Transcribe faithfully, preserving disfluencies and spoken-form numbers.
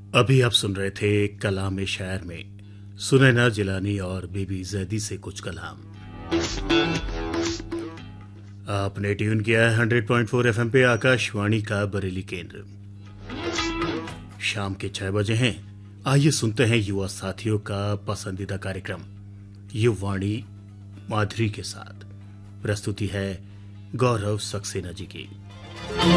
अभी आप सुन रहे थे कलाम शायर में सुनैना जिलानी और बीबी जैदी से कुछ कलाम। आपने ट्यून किया है हंड्रेड पॉइंट फोर एफएम पे आकाशवाणी का बरेली केंद्र। शाम के छह बजे हैं। आइए सुनते हैं युवा साथियों का पसंदीदा कार्यक्रम युवाणी माधुरी के साथ। प्रस्तुति है गौरव सक्सेना जी की।